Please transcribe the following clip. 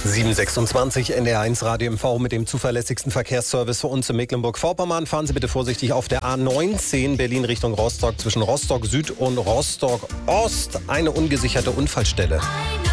7:26 NDR1 Radio MV mit dem zuverlässigsten Verkehrsservice für uns in Mecklenburg-Vorpommern. Fahren Sie bitte vorsichtig auf der A19 Berlin Richtung Rostock zwischen Rostock Süd und Rostock Ost. Eine ungesicherte Unfallstelle.